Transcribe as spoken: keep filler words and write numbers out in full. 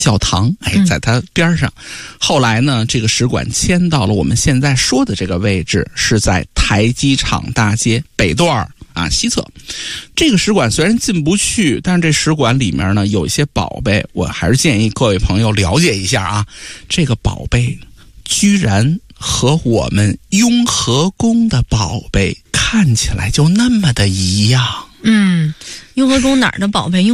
教堂，哎，在它边上。嗯、后来呢，这个使馆迁到了我们现在说的这个位置，是在台机场大街北段啊西侧。这个使馆虽然进不去，但是这使馆里面呢有一些宝贝，我还是建议各位朋友了解一下啊。这个宝贝居然和我们雍和宫的宝贝看起来就那么的一样。 嗯，雍和宫哪儿的宝贝？